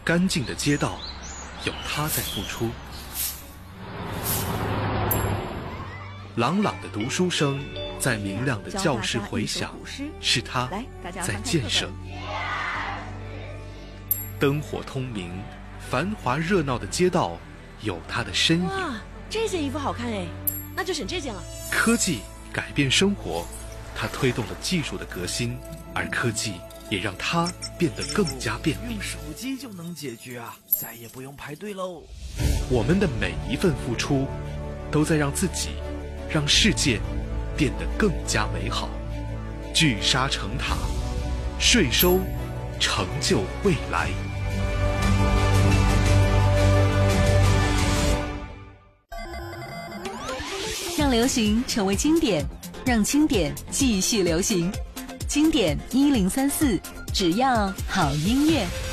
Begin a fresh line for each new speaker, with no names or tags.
干净的街道有他在付出，朗朗的读书声在明亮的教室回响，是他在建设。灯火通明，繁华热闹的街道有他的身影。
哇，这件衣服好看哎，那就选这件了。
科技改变生活，它推动了技术的革新，而科技也让它变得更加便利。
用手机就能解决啊，再也不用排队喽。
我们的每一份付出，都在让自己、让世界变得更加美好。聚沙成塔，税收成就未来。
让流行成为经典，让经典继续流行。经典1034，只要好音乐。